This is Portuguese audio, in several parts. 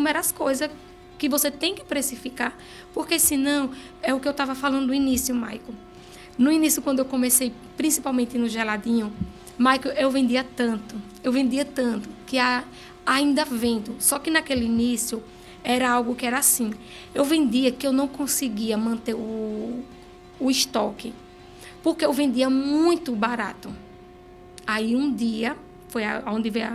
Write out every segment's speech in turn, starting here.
inúmeras coisas que você tem que precificar. Porque senão, é o que eu estava falando no início, Michael. No início, quando eu comecei, principalmente no geladinho, Michael, eu vendia tanto, que ainda vendo. Só que naquele início, era algo que era assim. Eu vendia que eu não conseguia manter o estoque, porque eu vendia muito barato. Aí um dia, foi onde veio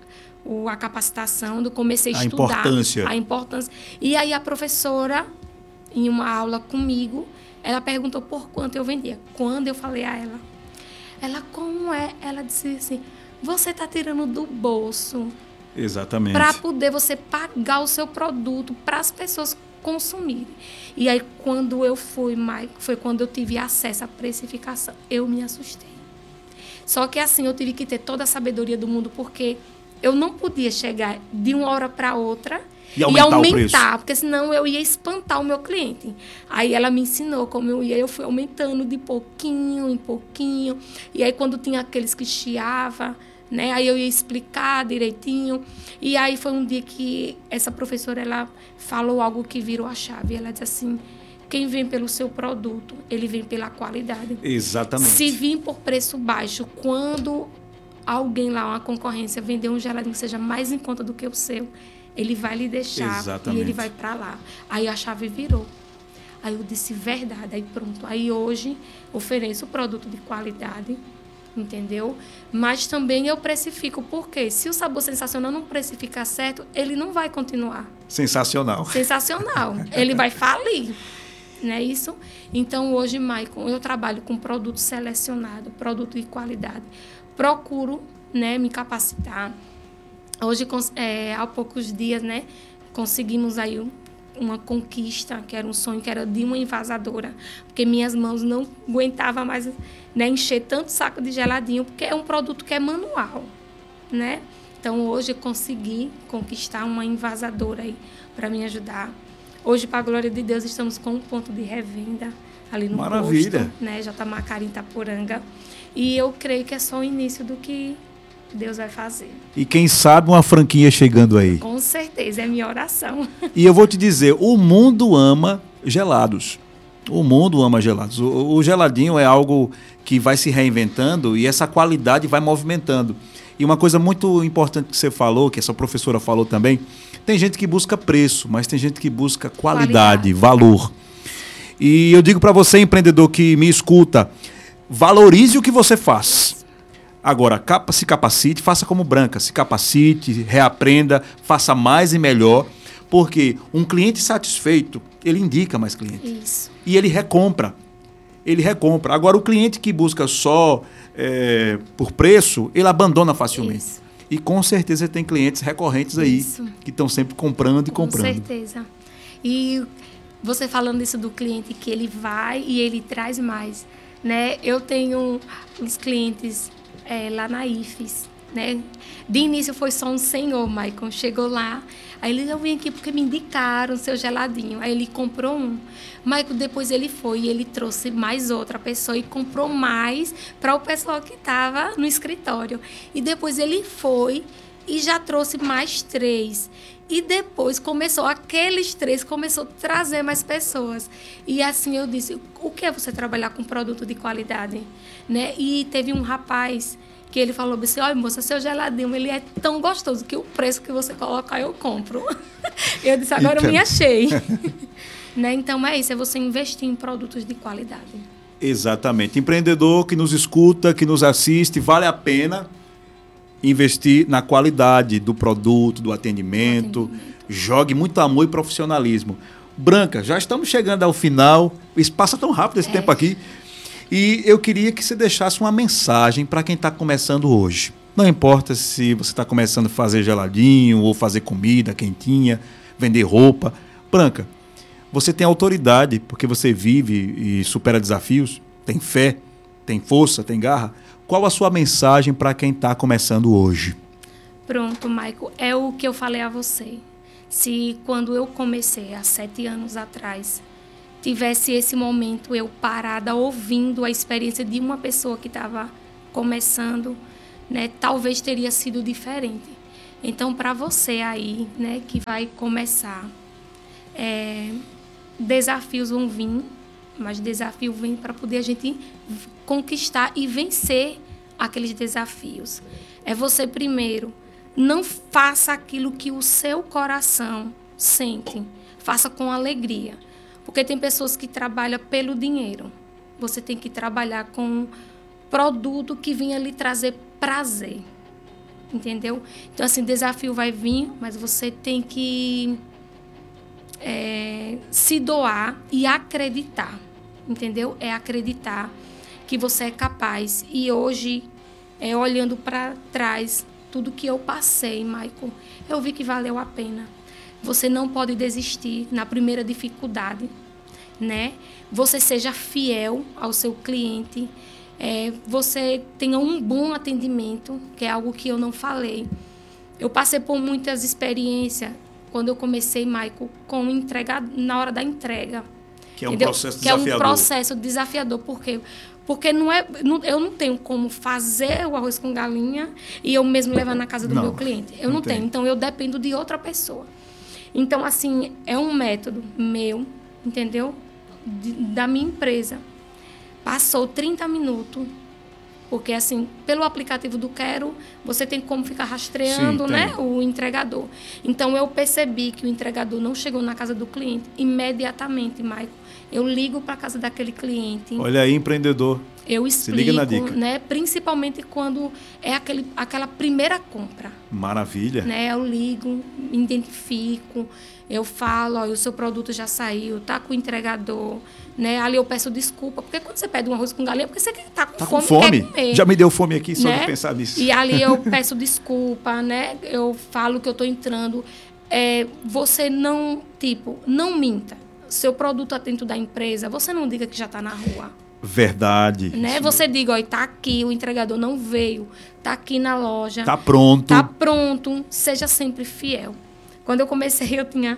a capacitação, eu comecei a estudar a importância. E aí a professora, em uma aula comigo, ela perguntou por quanto eu vendia. Quando eu falei a ela, como é? Ela disse assim, você está tirando do bolso. Exatamente. Para poder você pagar o seu produto para as pessoas consumirem. E aí, quando eu fui, foi quando eu tive acesso à precificação. Eu me assustei. Só que assim, eu tive que ter toda a sabedoria do mundo, porque eu não podia chegar de uma hora para outra e aumentar o preço. Porque senão eu ia espantar o meu cliente. Aí ela me ensinou como eu ia, eu fui aumentando de pouquinho em pouquinho. E aí, quando tinha aqueles que chiava, né? Aí eu ia explicar direitinho. E aí foi um dia que essa professora, ela falou algo que virou a chave. Ela disse assim, quem vem pelo seu produto, ele vem pela qualidade. Exatamente. Se vir por preço baixo, quando alguém lá, uma concorrência, vender um geladinho que seja mais em conta do que o seu, ele vai lhe deixar. Exatamente. E ele vai para lá. Aí a chave virou. Aí eu disse, verdade. Aí pronto. Aí hoje ofereço produto de qualidade, entendeu? Mas também eu precifico, porque se o Sabor Sensacional não precificar certo, ele não vai continuar. Sensacional. Ele vai falir, não é isso? Então, hoje, Maicon, eu trabalho com produto selecionado, produto de qualidade. Procuro, né, me capacitar. Hoje, há poucos dias, né, conseguimos aí uma conquista, que era um sonho, que era de uma envasadora, porque minhas mãos não aguentavam mais, né, encher tanto saco de geladinho, porque é um produto que é manual, né? Então, hoje eu consegui conquistar uma envasadora aí para me ajudar. Hoje, para a glória de Deus, estamos com um ponto de revenda ali no Maravilha. posto, né, Jatamacara, em Itaporanga. E eu creio que é só o início do que Deus vai fazer. E quem sabe uma franquia chegando aí. Com certeza, é minha oração. E eu vou te dizer, o mundo ama gelados. O mundo ama gelados. O geladinho é algo que vai se reinventando e essa qualidade vai movimentando. E uma coisa muito importante que você falou, que essa professora falou também, tem gente que busca preço, mas tem gente que busca qualidade. Valor. E eu digo para você, empreendedor que me escuta, valorize o que você faz. Agora, se capacite, faça como Branca, se capacite, reaprenda, faça mais e melhor, porque um cliente satisfeito, ele indica mais clientes. Isso. E ele recompra. Agora, o cliente que busca só por preço, ele abandona facilmente. Isso. E com certeza tem clientes recorrentes aí, que estão sempre comprando e comprando. Com certeza. E você falando isso do cliente, que ele vai e ele traz mais, né? Eu tenho uns clientes lá na IFES, né? De início foi só um senhor, Maicon, chegou lá, aí eu vim aqui porque me indicaram o seu geladinho, aí ele comprou um. Maicon, depois ele foi e ele trouxe mais outra pessoa e comprou mais para o pessoal que estava no escritório. E depois ele foi e já trouxe mais 3. E depois aqueles 3 começou a trazer mais pessoas. E assim eu disse, o que é você trabalhar com produto de qualidade? Né? E teve um rapaz que ele falou assim, olha, moça, seu geladinho, ele é tão gostoso que o preço que você colocar eu compro. Eu disse, agora eu me achei. Né? Então é isso, é você investir em produtos de qualidade. Exatamente. Empreendedor que nos escuta, que nos assiste, vale a pena investir na qualidade do produto, do atendimento. Jogue muito amor e profissionalismo. Branca, já estamos chegando ao final. Isso passa tão rápido esse tempo aqui. E eu queria que você deixasse uma mensagem para quem está começando hoje. Não importa se você está começando a fazer geladinho ou fazer comida quentinha, vender roupa. Branca, você tem autoridade porque você vive e supera desafios, tem fé, tem força, tem garra. Qual a sua mensagem para quem está começando hoje? Pronto, Maicon, é o que eu falei a você. Se quando eu comecei, há 7 anos atrás, tivesse esse momento eu parada ouvindo a experiência de uma pessoa que estava começando, né, talvez teria sido diferente. Então, para você aí, né, que vai começar, desafios vão vir, mas desafio vem para poder a gente conquistar e vencer aqueles desafios. É você primeiro, não faça aquilo que o seu coração sente, faça com alegria. Porque tem pessoas que trabalham pelo dinheiro. Você tem que trabalhar com um produto que venha lhe trazer prazer. Entendeu? Então, assim, desafio vai vir, mas você tem que se doar e acreditar. Entendeu? É acreditar que você é capaz. E hoje, olhando para trás, tudo que eu passei, Michael, eu vi que valeu a pena. Você não pode desistir na primeira dificuldade, né? Você seja fiel ao seu cliente, você tenha um bom atendimento, que é algo que eu não falei. Eu passei por muitas experiências quando eu comecei, Michael, com entrega na hora da entrega. Que é um processo desafiador. Que é um processo desafiador, porque eu não tenho como fazer o arroz com galinha e eu mesmo levar na casa do meu cliente. Eu não tenho. Então, eu dependo de outra pessoa. Então, assim, é um método meu, entendeu? Da minha empresa. Passou 30 minutos, porque, assim, pelo aplicativo do Quero, você tem como ficar rastreando, né, o entregador. Então, eu percebi que o entregador não chegou na casa do cliente imediatamente, Michael. Eu ligo para a casa daquele cliente. Olha aí, empreendedor. Eu explico, se liga na dica, né? Principalmente quando é aquela primeira compra. Maravilha. Né? Eu ligo, me identifico, eu falo, o seu produto já saiu, tá com o entregador, né? Ali eu peço desculpa, porque quando você pede um arroz com galinha, porque você tá com fome, quer comer. Já me deu fome aqui só né? de pensar nisso. E ali eu peço desculpa, né? Eu falo que eu tô entrando. Você não minta. Seu produto está dentro da empresa, você não diga que já está na rua. Verdade. Né? Você diga, está aqui, o entregador não veio, está aqui na loja. Está pronto. Está pronto, seja sempre fiel. Quando eu comecei, eu tinha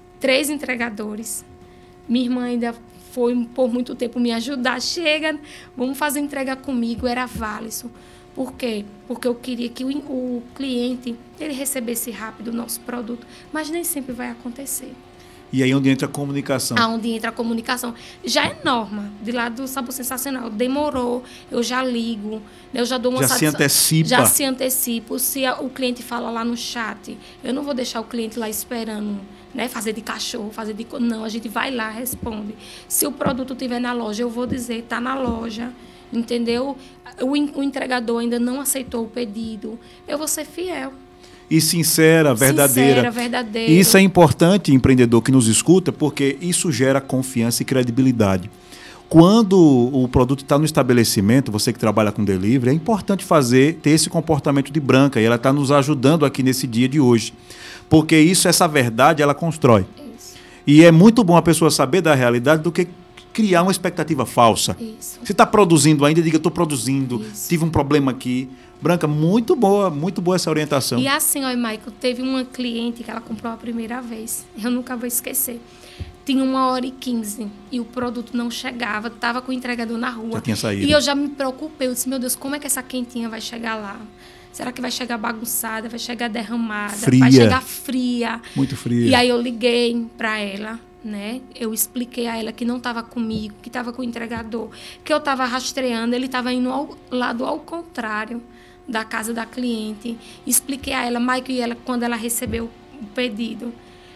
3 entregadores. Minha irmã ainda foi por muito tempo me ajudar. Chega, vamos fazer entrega comigo, era Valisson. Por quê? Porque eu queria que o cliente ele recebesse rápido o nosso produto, mas nem sempre vai acontecer. E aí onde entra a comunicação. Onde entra a comunicação. Já é norma, de lá do Sabor Sensacional. Demorou, eu já ligo, eu já dou uma satisfação. Já se antecipa. Se o cliente fala lá no chat, eu não vou deixar o cliente lá esperando, né, fazer de cachorro, Não, a gente vai lá, responde. Se o produto estiver na loja, eu vou dizer, está na loja, entendeu? O entregador ainda não aceitou o pedido. Eu vou ser fiel. E sincera, verdadeira. Sincera, verdadeira. E isso é importante, empreendedor que nos escuta, porque isso gera confiança e credibilidade. Quando o produto está no estabelecimento, você que trabalha com delivery, é importante ter esse comportamento de Branca. E ela está nos ajudando aqui nesse dia de hoje. Porque essa verdade, ela constrói. Isso. E é muito bom a pessoa saber da realidade do que criar uma expectativa falsa. Isso. Se está produzindo ainda, diga, estou produzindo, tive um problema aqui. Branca, muito boa essa orientação. E assim, Michael, teve uma cliente que ela comprou a primeira vez. Eu nunca vou esquecer. Tinha 1h15 e o produto não chegava, estava com o entregador na rua. Já tinha saído. E eu já me preocupei, eu disse, meu Deus, como é que essa quentinha vai chegar lá? Será que vai chegar bagunçada, vai chegar derramada, fria. Vai chegar fria? Muito fria. E aí eu liguei para ela, né? Eu expliquei a ela que não estava comigo, que estava com o entregador, que eu estava rastreando, ele estava indo ao lado ao contrário da casa da cliente. Expliquei a ela, Michael, e ela, quando ela recebeu o pedido,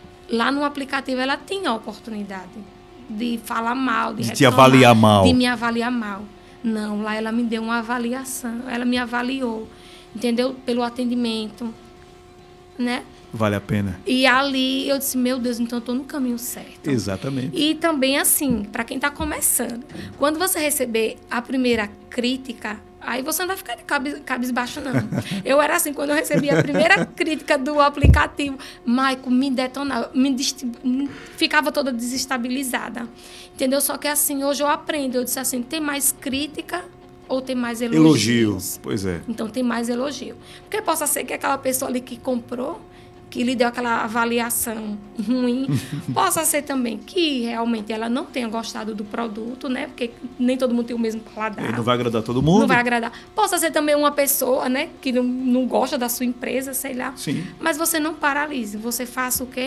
lá no aplicativo ela tinha a oportunidade de falar mal, de te avaliar mal. De me avaliar mal. Não, lá ela me deu uma avaliação, ela me avaliou, entendeu? Pelo atendimento, né? Vale a pena. E ali eu disse, meu Deus, então eu estou no caminho certo. Exatamente. E também assim, para quem está começando, quando você receber a primeira crítica, aí você não vai ficar de cabisbaixo, não. Eu era assim, quando eu recebi a primeira crítica do aplicativo, Michael me detonava, ficava toda desestabilizada. Entendeu? Só que assim, hoje eu aprendo. Eu disse assim, tem mais crítica ou tem mais elogios? Pois é. Então tem mais elogio. Porque possa ser que aquela pessoa ali que comprou que lhe deu aquela avaliação ruim. Possa ser também que realmente ela não tenha gostado do produto, né? Porque nem todo mundo tem o mesmo paladar. Não vai agradar todo mundo. Não vai agradar. Possa ser também uma pessoa, né? Que não gosta da sua empresa, sei lá. Sim. Mas você não paralise. Você faça o quê?